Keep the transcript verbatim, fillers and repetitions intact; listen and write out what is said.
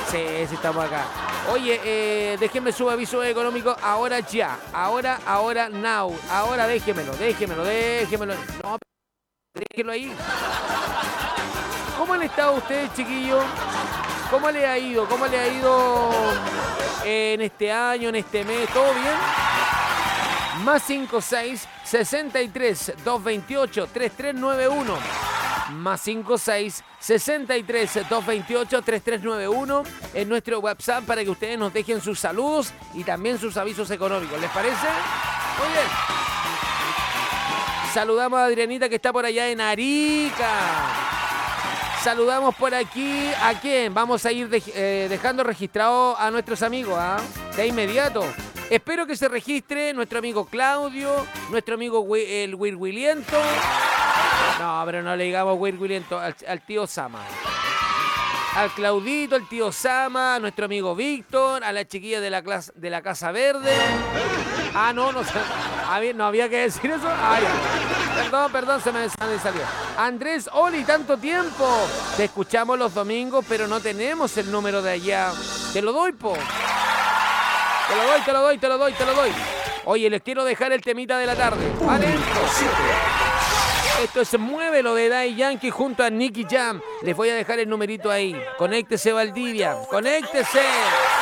Sí, sí, estamos acá. Oye, eh, déjenme su aviso económico ahora ya. Ahora, ahora, now. Ahora déjemelo, déjemelo, déjemelo. No, déjelo ahí. ¿Cómo han estado ustedes, chiquillos? ¿Cómo le ha ido? ¿Cómo le ha ido en este año, en este mes? ¿Todo bien? Más cinco seis, sesenta y tres, doscientos veintiocho, treinta y tres noventa y uno. Más cinco seis, sesenta y tres, doscientos veintiocho, treinta y tres noventa y uno en nuestro WhatsApp para que ustedes nos dejen sus saludos y también sus avisos económicos. ¿Les parece? Muy bien. Saludamos a Adrianita que está por allá en Arica. Saludamos por aquí a quién. Vamos a ir de, eh, dejando registrado a nuestros amigos, ¿ah? De inmediato. Espero que se registre nuestro amigo Claudio, nuestro amigo el Wirwiliento. No, pero no le digamos Wirwiliento, al, al tío Sama. Al Claudito, al tío Sama, a nuestro amigo Víctor, a la chiquilla de la, clase, de la Casa Verde. Ah, no, no, había, no había que decir eso. Ay, perdón, perdón, se me salió. Andrés, Oli, tanto tiempo. Te escuchamos los domingos, pero no tenemos el número de allá. Te lo doy, po. Te lo doy, te lo doy, te lo doy, te lo doy. Oye, les quiero dejar el temita de la tarde, ¿vale? Esto es Muévelo de Daddy Yankee junto a Nicky Jam. Les voy a dejar el numerito ahí. Conéctese, Valdivia. Conéctese.